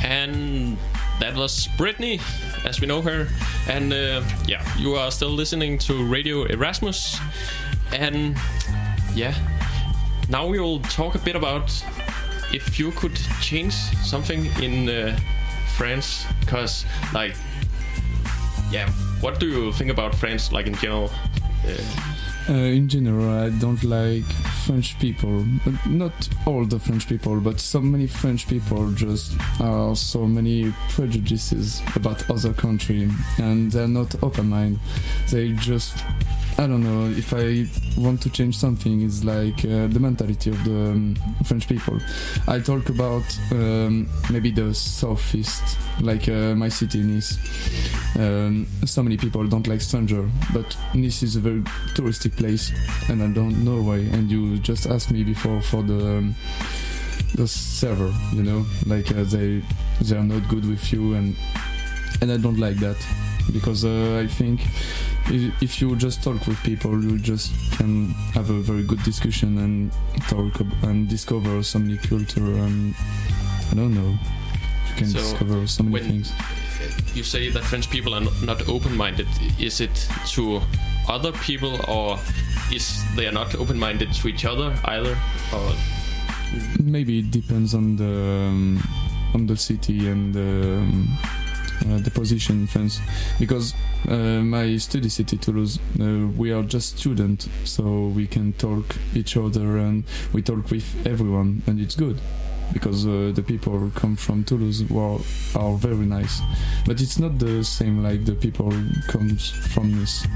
And that was Brittany, as we know her. And yeah, you are still listening to Radio Erasmus. And yeah, now we will talk a bit about if you could change something in France. Because, like, yeah, what do you think about France, like, in general? In general, I don't like French people. Not all the French people, but so many French people just are so many prejudices about other country, and they're not open-minded. They just, I don't know, if I want to change something, it's like the mentality of the French people. I talk about maybe the southeast, like my city, Nice. So many people don't like stranger, but Nice is a very touristic place, and I don't know why. And you just asked me before for the server, you know, like they are not good with you, and I don't like that, because I think if you just talk with people, you just can have a very good discussion and talk and discover so many culture, and I don't know, you can discover so many things. You say that French people are not open-minded. Is it to other people, or is they are not open-minded to each other either? Or maybe it depends on the city and the position in France, because my study city, Toulouse, we are just students, so we can talk each other and we talk with everyone, and it's good, because the people who come from Toulouse are very nice, but it's not the same like the people who comes from Nice.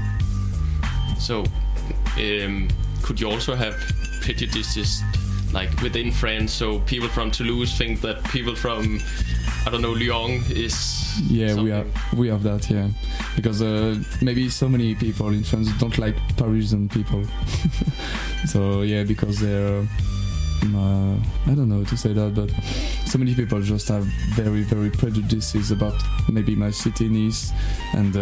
So could you also have prejudices like within France, so people from Toulouse think that people from, I don't know, Lyon is something? we have that, yeah, because maybe so many people in France don't like Parisian people. So yeah, because they're I don't know how to say that, but so many people just have very, very prejudices about maybe my city, Nice, and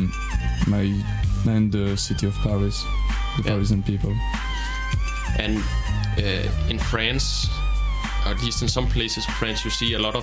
the city of Paris, the Parisian people. And in France, or at least in some places of France, you see a lot of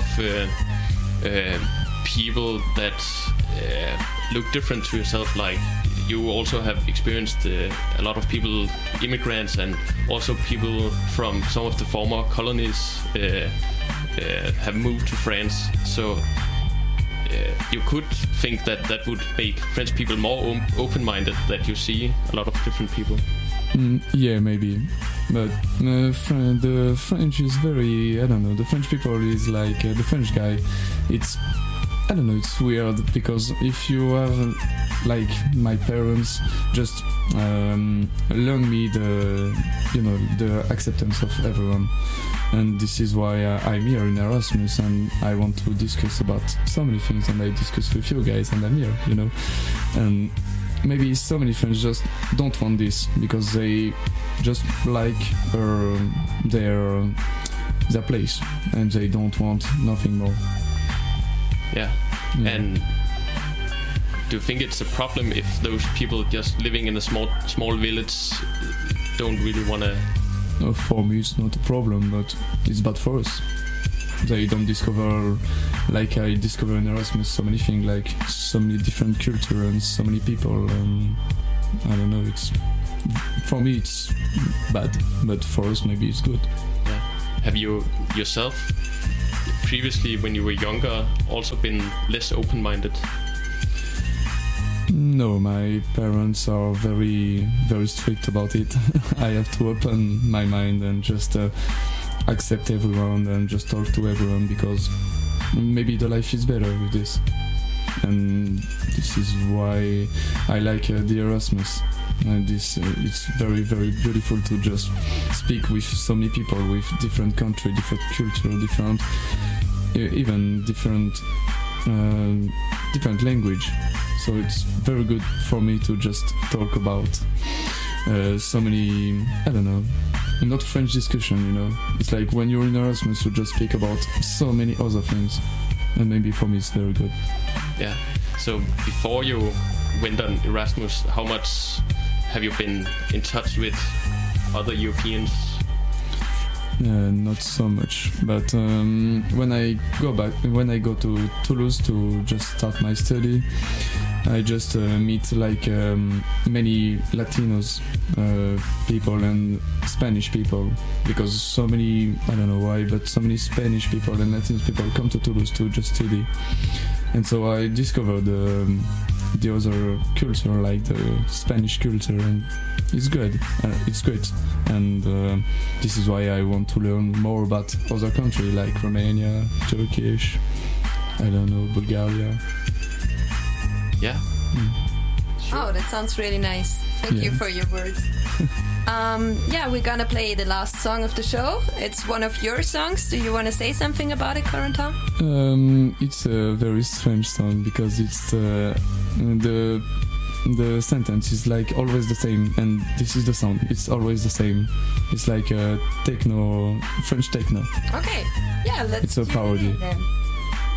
people that look different to yourself. Like, you also have experienced a lot of people, immigrants, and also people from some of the former colonies have moved to France. So you could think that would make French people more open-minded, that you see a lot of different people. Yeah, maybe, but the French is very, I don't know, the French people is like the French guy, it's, I don't know, it's weird, because if you have, like, my parents just learn me the acceptance of everyone, and this is why I'm here in Erasmus, and I want to discuss about so many things, and I discuss with you guys, and I'm here, you know, and maybe so many French just don't want this, because they just like their place, and they don't want nothing more. Yeah. And do you think it's a problem if those people just living in a small village don't really want to? For me, it's not a problem, but it's bad for us. They don't discover, like I discover in Erasmus, so many things, like so many different culture and so many people. I don't know. It's, for me, it's bad, but for us, maybe it's good. Yeah. Have you yourself, previously, when you were younger, also been less open-minded? No, my parents are very, very strict about it. I have to open my mind and just accept everyone and just talk to everyone, because maybe the life is better with this. And this is why I like the Erasmus. And this it's very, very beautiful to just speak with so many people with different country, different culture, different even different language. So it's very good for me to just talk about so many, I don't know, not French discussion, you know. It's like when you're in Erasmus, you just speak about so many other things, and maybe for me it's very good. Yeah. So before you went on Erasmus, how much have you been in touch with other Europeans? Not so much, but when I go to Toulouse to just start my study, I just meet like many Latinos people and Spanish people, because so many, I don't know why, but so many Spanish people and Latino people come to Toulouse to just study, and so I discovered the other culture, like the Spanish culture, and it's good. It's great, and this is why I want to learn more about other countries like Romania, Turkish, I don't know, Bulgaria. Yeah. Sure. Oh, that sounds really nice. Thank you for your words. We're gonna play the last song of the show. It's one of your songs. Do you want to say something about it, Corentin? It's a very strange song because it's the sentence is like always the same, and this is the sound. It's always the same. It's like a techno, French techno. Okay, yeah, let's. It's a parody. Then.